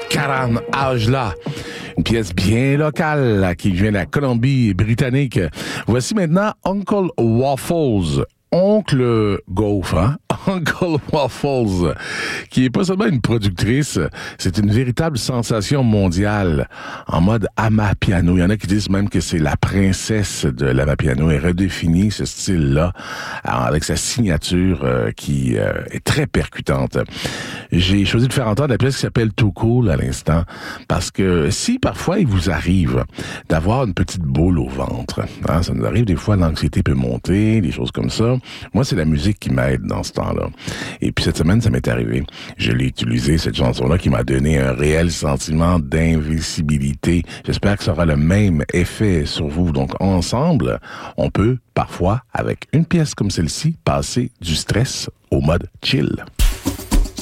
Karan Aujla. Une pièce bien locale là, qui vient de la Colombie-Britannique. Voici maintenant Uncle Waffles. Oncle Gauf, hein? Uncle Waffles, qui est pas seulement une productrice, c'est une véritable sensation mondiale en mode amapiano. Il y en a qui disent même que c'est la princesse de l'amapiano. Elle redéfinit ce style-là avec sa signature qui est très percutante. J'ai choisi de faire entendre la pièce qui s'appelle Too Cool à l'instant parce que si parfois il vous arrive d'avoir une petite boule au ventre, hein, ça nous arrive des fois, l'anxiété peut monter, des choses comme ça. Moi, c'est la musique qui m'aide dans ce temps-là. Et puis cette semaine, ça m'est arrivé. Je l'ai utilisé, cette chanson-là, qui m'a donné un réel sentiment d'invisibilité. J'espère que ça aura le même effet sur vous. Donc, ensemble, on peut, parfois, avec une pièce comme celle-ci, passer du stress au mode chill.